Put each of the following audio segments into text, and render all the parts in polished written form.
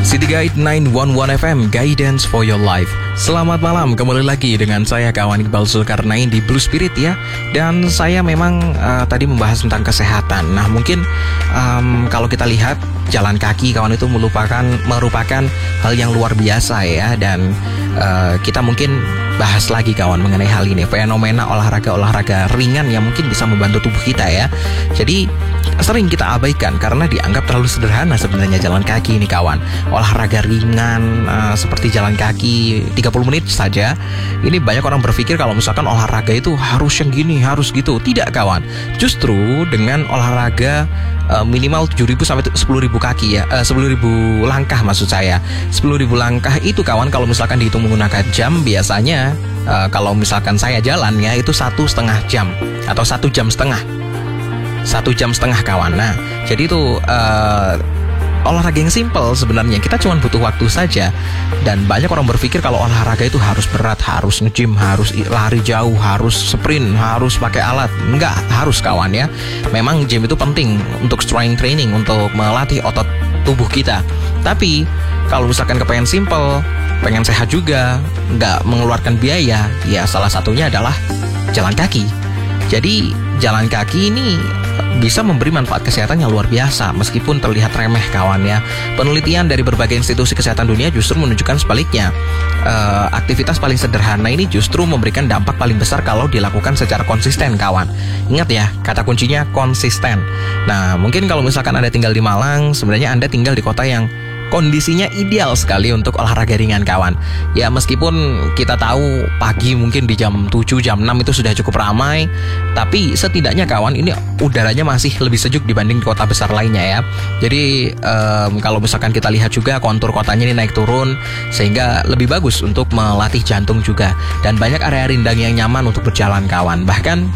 City Guide 911 FM, Guidance for Your Life. Selamat malam, kembali lagi dengan saya kawan Iqbal Zulkarnain di Blue Spirit ya. Dan saya memang tadi membahas tentang kesehatan. Nah mungkin kalau kita lihat jalan kaki kawan itu merupakan hal yang luar biasa ya. Dan kita mungkin bahas lagi kawan mengenai hal ini, fenomena olahraga ringan yang mungkin bisa membantu tubuh kita ya. Jadi sering kita abaikan karena dianggap terlalu sederhana sebenarnya jalan kaki ini kawan. Olahraga ringan seperti jalan kaki 30 menit saja. Ini banyak orang berpikir kalau misalkan olahraga itu harus yang gini, harus gitu. Tidak kawan. Justru dengan olahraga minimal 7.000 sampai 10.000 kaki ya, 10.000 langkah maksud saya. 10.000 langkah itu kawan kalau misalkan dihitung menggunakan jam, biasanya kalau misalkan saya jalan ya itu 1,5 jam atau 1 jam setengah. 1 jam setengah kawan. Nah, jadi itu olahraga yang simple sebenarnya. Kita cuma butuh waktu saja. Dan banyak orang berpikir kalau olahraga itu harus berat, harus nge-gym, harus lari jauh, harus sprint, harus pakai alat. Enggak harus kawan ya. Memang gym itu penting untuk strength training, untuk melatih otot tubuh kita. Tapi kalau misalkan kepengen simple, pengen sehat juga, nggak mengeluarkan biaya, ya salah satunya adalah jalan kaki. Jadi jalan kaki ini bisa memberi manfaat kesehatan yang luar biasa meskipun terlihat remeh kawan ya. Penelitian dari berbagai institusi kesehatan dunia justru menunjukkan sebaliknya. Aktivitas paling sederhana ini justru memberikan dampak paling besar kalau dilakukan secara konsisten kawan. Ingat ya, kata kuncinya konsisten. Nah mungkin kalau misalkan Anda tinggal di Malang, sebenarnya Anda tinggal di kota yang kondisinya ideal sekali untuk olahraga ringan kawan. Ya meskipun kita tahu pagi mungkin di jam 7, jam 6 itu sudah cukup ramai, tapi setidaknya kawan ini udaranya masih lebih sejuk dibanding kota besar lainnya ya. Jadi kalau misalkan kita lihat juga kontur kotanya ini naik turun, sehingga lebih bagus untuk melatih jantung juga. Dan banyak area rindang yang nyaman untuk berjalan kawan. Bahkan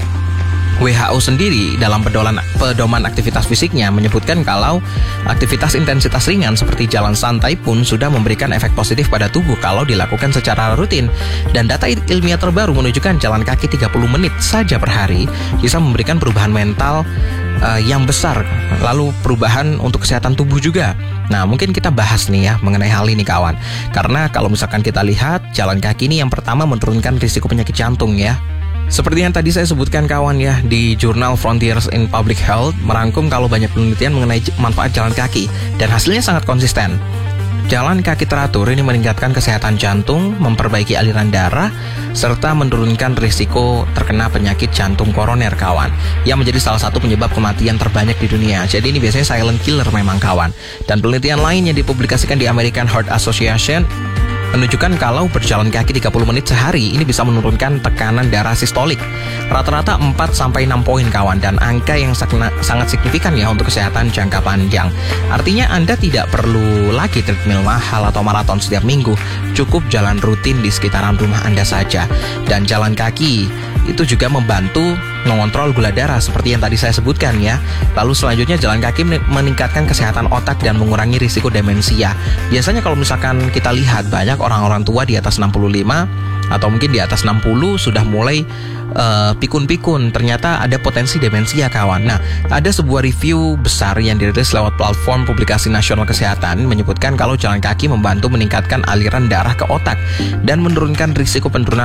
WHO sendiri dalam pedoman aktivitas fisiknya menyebutkan kalau aktivitas intensitas ringan seperti jalan santai pun sudah memberikan efek positif pada tubuh kalau dilakukan secara rutin. Dan data ilmiah terbaru menunjukkan jalan kaki 30 menit saja per hari bisa memberikan perubahan mental yang besar, lalu perubahan untuk kesehatan tubuh juga. Nah mungkin kita bahas nih ya mengenai hal ini kawan. Karena kalau misalkan kita lihat jalan kaki ini yang pertama menurunkan risiko penyakit jantung ya. Seperti yang tadi saya sebutkan kawan ya, di jurnal Frontiers in Public Health merangkum kalau banyak penelitian mengenai manfaat jalan kaki dan hasilnya sangat konsisten. Jalan kaki teratur ini meningkatkan kesehatan jantung, memperbaiki aliran darah, serta menurunkan risiko terkena penyakit jantung koroner kawan, yang menjadi salah satu penyebab kematian terbanyak di dunia. Jadi ini biasanya silent killer memang kawan. Dan penelitian lain yang dipublikasikan di American Heart Association menunjukkan kalau berjalan kaki 30 menit sehari ini bisa menurunkan tekanan darah sistolik rata-rata 4-6 poin kawan, dan angka yang sangat signifikan ya untuk kesehatan jangka panjang. Artinya Anda tidak perlu lagi treadmill mahal atau maraton setiap minggu, cukup jalan rutin di sekitaran rumah Anda saja. Dan jalan kaki itu juga membantu mengontrol gula darah seperti yang tadi saya sebutkan ya. Lalu selanjutnya jalan kaki meningkatkan kesehatan otak dan mengurangi risiko demensia. Biasanya kalau misalkan kita lihat banyak orang-orang tua di atas 65 atau mungkin di atas 60 sudah mulai pikun-pikun, ternyata ada potensi demensia kawan. Nah, ada sebuah review besar yang dirilis lewat platform publikasi nasional kesehatan menyebutkan kalau jalan kaki membantu meningkatkan aliran darah ke otak dan menurunkan risiko penurunan